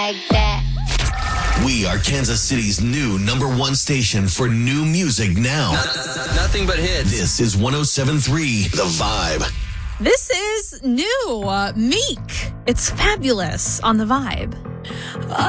Like that. We are Kansas City's new number one station for new music now. Nothing but hits. This is 107.3 The Vibe. This is new, Meek. It's Fabulous on The Vibe.